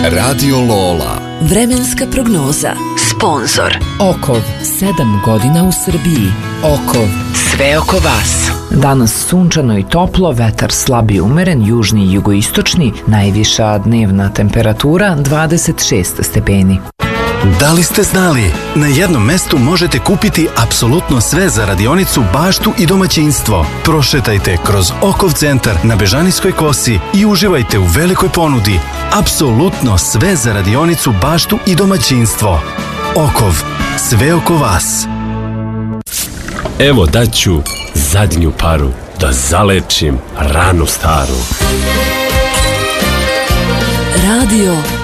Radio Lola. Vremenska prognoza. Sponzor Okov, 7 godina u Srbiji. Okov, sve oko vas. Danas sunčano i toplo, vetar slab i umeren, južni i jugoistočni, najviša dnevna temperatura 26 stepeni. Da li ste znali? Na jednom mestu možete kupiti apsolutno sve za radionicu, baštu i domaćinstvo. Prošetajte kroz Okov centar na Bežanijskoj kosi i uživajte u velikoj ponudi. Apsolutno sve za radionicu, baštu i domaćinstvo. Okov, sve oko vas. Evo daću zadnju paru da zalečim ranu staru. Radio